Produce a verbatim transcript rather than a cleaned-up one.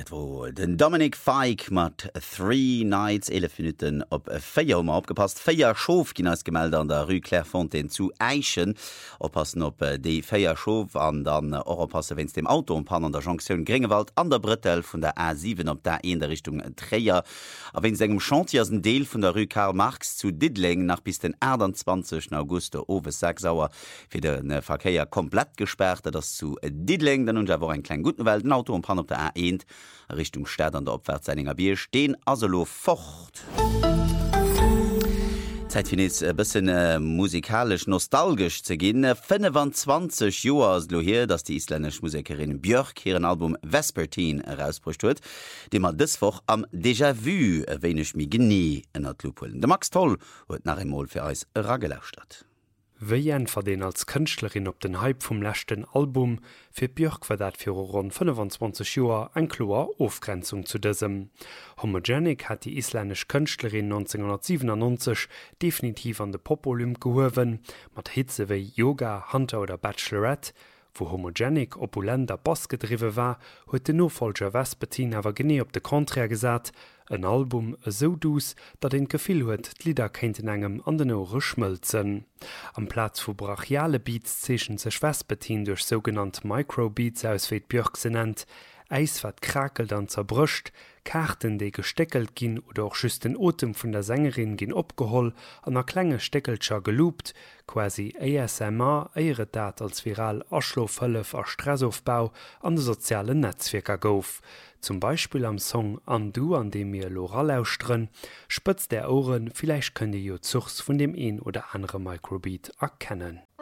dat wo den Dominic Fike mat Three Nights elf Minuten op Feier um abgepasst. Feier Schof gin als Gemälde an der Rue Clairefontaine zu Eichen. Oppassen op de Feier Schof an dann Europasse wenns dem Auto um Pan an der Jonction Gringewald an der Brettel vun der A sieben op der in der Richtung Träger. A wenn segem Chantiersen Deel vun der Rue Karl Marx zu Didling nach bis den einundzwanzigsten August owe Sachsauer fir den Verkeier komplett gesperrt, das zu Didling, dann und ja war ein klein guten Welt Auto um Pan op der A eins Richtung Stadt an der Opwärtseininger Bier stehen also fort. Zeit für jetzt ein bisschen äh, musikalisch nostalgisch zu gehen. fünfundzwanzig Jahre ist hier, dass die isländische Musikerin Björk ihren Album Vespertine herausgebracht hat, den man das Woche am Déjà-vu ein wenig mehr genie in der Lupe holen. Der Max Toll hat nach einmal für uns ragelauscht hat. Wéi en verdeen als Kënchtlerin op den Hype vum lächten Album, fir Björk war dat fir rund fünfundzwanzig Joer eng kloer Ofgrenzung zu dësem. Homogenic hat die islännesch Kënchtlerin neunzehnhundertsiebenundneunzig definitiv an de Popolym gehowen, mat Hitze wéi Yoga, Hunter oder Bachelorette, wo Homogenic opulenter Bass gedriwe war, huet de Nofolger Vespertine awer genee op de Konträr gesat, ein Album so dus, dat den Gefühl huet, d'Lieder kennten engem an den Ohren schmölzen. Am Platz vu brachiale Beats zeschen sech Vespertine durch sogenannte Microbeats aus wie Björk se nennt, Eis wat krakelt an zerbrüscht, Karten die gesteckelt gin oder auch schüss den Otem vun der Sängerin gin opgeholl, an a klenge Steckelscher geloopt, quasi A S M R eiere dat als viral Aschlofëllef a Stressaufbau an de sozialen Netzwerker gouf. Zum Beispiel am Song Undo, an dem mir Lora lauschtren, spëtzt der Ohren, vielleicht könnt ihr jo Zugs von dem een oder andere Microbeat erkennen.